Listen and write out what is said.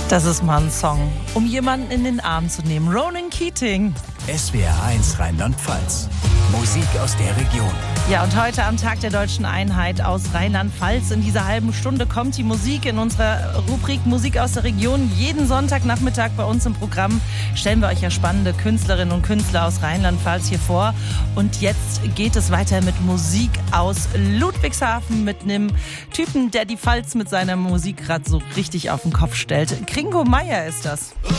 Das ist mal ein Song, um jemanden in den Arm zu nehmen. Ronan Keating. SWR1 Rheinland-Pfalz. Musik aus der Region. Ja, und heute am Tag der Deutschen Einheit aus Rheinland-Pfalz. In dieser halben Stunde kommt die Musik in unserer Rubrik Musik aus der Region. Jeden Sonntagnachmittag bei uns im Programm stellen wir euch ja spannende Künstlerinnen und Künstler aus Rheinland-Pfalz hier vor. Und jetzt geht es weiter mit Musik aus Ludwigshafen, mit einem Typen, der die Pfalz mit seiner Musik gerade so richtig auf den Kopf stellt. Kringo Meier ist das.